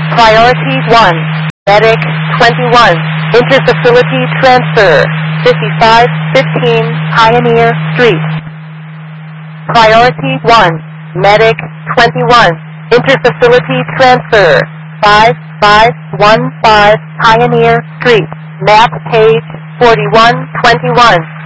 Priority 1, Medic 21, Interfacility Transfer, 5515 Pioneer Street. Priority 1, Medic 21, Interfacility Transfer, 5515 Pioneer Street. Map page 4121.